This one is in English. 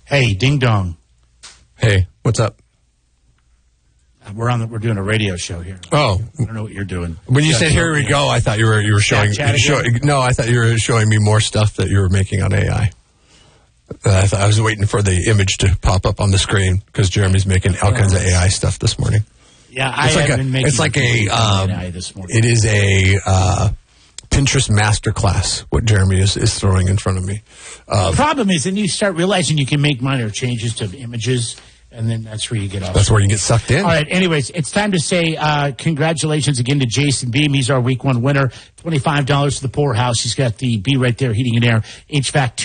Hey, ding dong. Hey, what's up? We're doing a radio show here. Oh, I don't know what you're doing. When you said "here we go," I thought you were showing. No, I thought you were showing me more stuff that you were making on AI. I was waiting for the image to pop up on the screen because Jeremy's making all kinds of AI stuff this morning. Yeah, I've been making. It's like AI this morning. It is a Pinterest masterclass. What Jeremy is throwing in front of me. The problem is, then you start realizing you can make minor changes to images. And then that's where you get off. That's where you get sucked in. All right. Anyways, it's time to say congratulations again to Jason Beam. He's our week one winner. $25 to the poorhouse. He's got the B right there, heating and air, HVAC